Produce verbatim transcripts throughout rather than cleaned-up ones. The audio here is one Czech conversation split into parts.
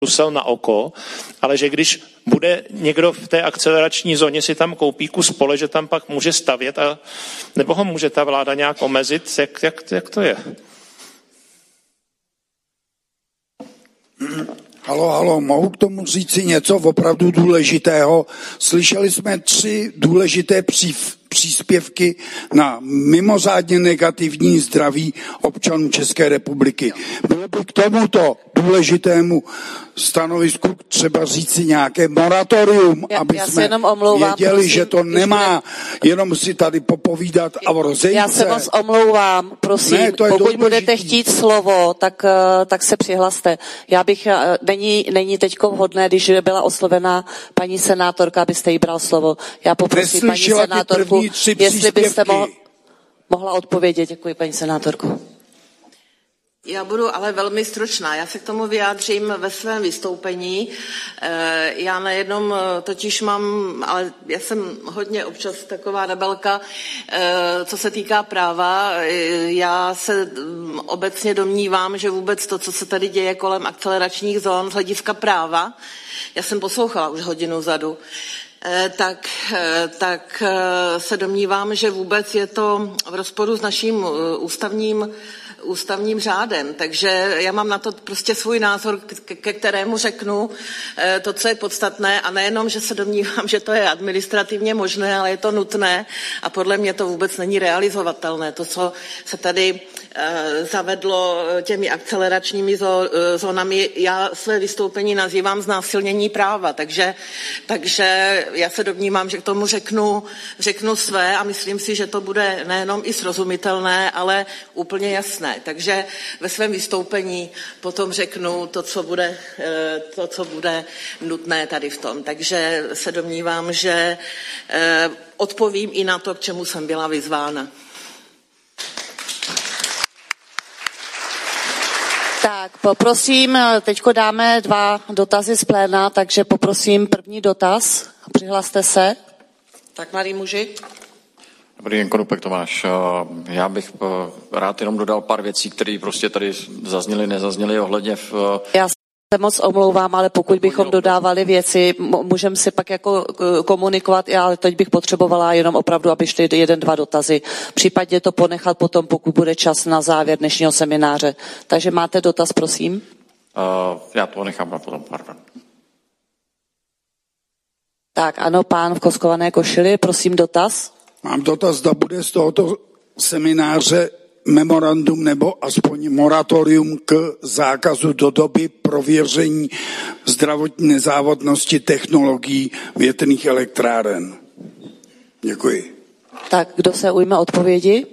Brusel na oko, ale že když bude někdo v té akcelerační zóně si tam koupí kus pole, že tam pak může stavět, a, nebo ho může ta vláda nějak omezit, jak, jak, jak to je? Halo, halo, mohu k tomu říci něco opravdu důležitého? Slyšeli jsme tři důležité přív, příspěvky na mimořádně negativní zdraví občanů České republiky. Bylo by k tomuto důležitému stanovisku třeba říci nějaké moratorium, já, aby já jsme omlouvám, věděli, prosím, že to nemá jenom si tady popovídat a o rozejce. Já se moc omlouvám, prosím, ne, pokud důležitý. Budete chtít slovo, tak, tak se přihlaste. Já bych, není, není teďko vhodné, když byla oslovena paní senátorka, abyste jí bral slovo. Já poprosím paní senátorku, jestli byste mo- mohla odpovědět. Děkuji, paní senátorko. Já budu ale velmi stručná. Já se k tomu vyjádřím ve svém vystoupení. Já nejenom totiž mám, ale já jsem hodně občas taková rebelka, co se týká práva. Já se obecně domnívám, že vůbec to, co se tady děje kolem akceleračních zón z hlediska práva, já jsem poslouchala už hodinu vzadu, tak, tak se domnívám, že vůbec je to v rozporu s naším ústavním ústavním řádem, takže já mám na to prostě svůj názor, ke kterému řeknu to, co je podstatné, a nejenom, že se domnívám, že to je administrativně možné, ale je to nutné a podle mě to vůbec není realizovatelné. To, co se tady zavedlo těmi akceleračními zónami, já své vystoupení nazývám znásilnění práva, takže, takže já se domnívám, že k tomu řeknu, řeknu své a myslím si, že to bude nejenom i srozumitelné, ale úplně jasné. Takže ve svém vystoupení potom řeknu to, co bude, to, co bude nutné tady v tom. Takže se domnívám, že odpovím i na to, k čemu jsem byla vyzvána. Tak, poprosím, teďko dáme dva dotazy z pléna, takže poprosím první dotaz. Přihlaste se. Tak, mladí muži. Dobrý den, Konupek Tomáš. Já bych rád jenom dodal pár věcí, které prostě tady zazněly, nezazněly ohledně v... Já se moc omlouvám, ale pokud bychom dodávali věci, můžeme si pak jako komunikovat, ale teď bych potřebovala jenom opravdu, aby šly jeden, dva dotazy. Případně to ponechat potom, pokud bude čas na závěr dnešního semináře. Takže máte dotaz, prosím? Uh, já to nechám na potom, pardon. Tak, ano, pán v koskované košili, prosím dotaz. Mám dotaz, zda bude z tohoto semináře memorandum nebo aspoň moratorium k zákazu do doby prověření zdravotní nezávadnosti technologií větrných elektráren. Děkuji. Tak, kdo se ujme odpovědi?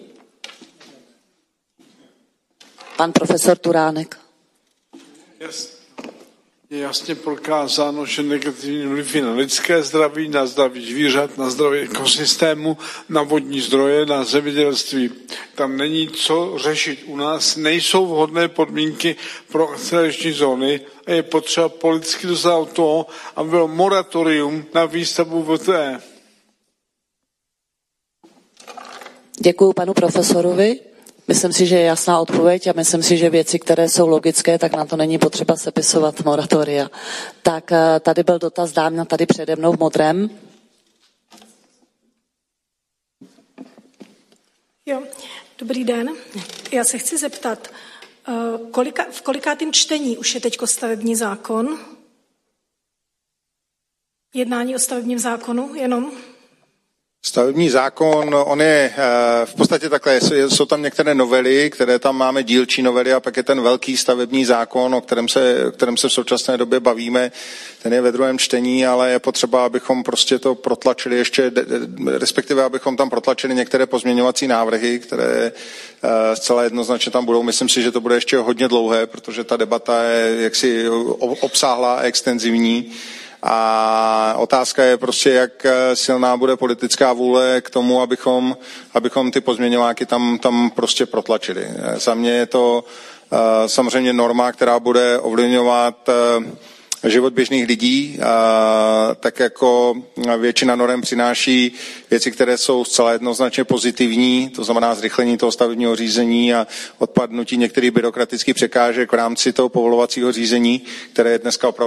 Pan profesor Turánek. Yes. Je jasně prokázáno, že negativní vliv na lidské zdraví, na zdraví zvířat, na zdraví ekosystému, na vodní zdroje, na zemědělství. Tam není co řešit. U nás nejsou vhodné podmínky pro akcelerační zóny a je potřeba politicky dosáhnout toho, aby bylo moratorium na výstavbu V T E. Děkuji panu profesorovi. Myslím si, že je jasná odpověď a myslím si, že věci, které jsou logické, tak na to není potřeba sepisovat moratoria. Tak tady byl dotaz dáma tady přede mnou v modrém. Jo, dobrý den. Já se chci zeptat, kolika, v kolikátém čtení už je teďko stavební zákon? Jednání o stavebním zákonu jenom? Stavební zákon, on je v podstatě takhle, jsou tam některé novely, které tam máme, dílčí novely, a pak je ten velký stavební zákon, o kterém se, o kterém se v současné době bavíme, ten je ve druhém čtení, ale je potřeba, abychom prostě to protlačili ještě, respektive abychom tam protlačili některé pozměňovací návrhy, které zcela jednoznačně tam budou. Myslím si, že to bude ještě hodně dlouhé, protože ta debata je jaksi obsáhlá a extenzivní. A otázka je prostě, jak silná bude politická vůle k tomu, abychom, abychom ty pozměňováky tam, tam prostě protlačili. Za mě je to uh, samozřejmě norma, která bude ovlivňovat uh, život běžných lidí, a tak jako většina norem přináší věci, které jsou zcela jednoznačně pozitivní, to znamená zrychlení toho stavebního řízení a odpadnutí některých byrokratických překážek v rámci toho povolovacího řízení, které je dneska opravdu